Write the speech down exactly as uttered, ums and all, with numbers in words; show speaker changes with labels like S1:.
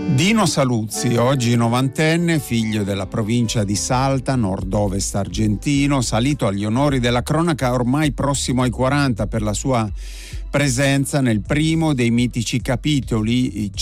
S1: Dino Saluzzi, oggi novantenne, figlio della provincia di Salta, nord-ovest argentino, salito agli onori della cronaca ormai prossimo ai quaranta per la sua presenza nel primo dei mitici capitoli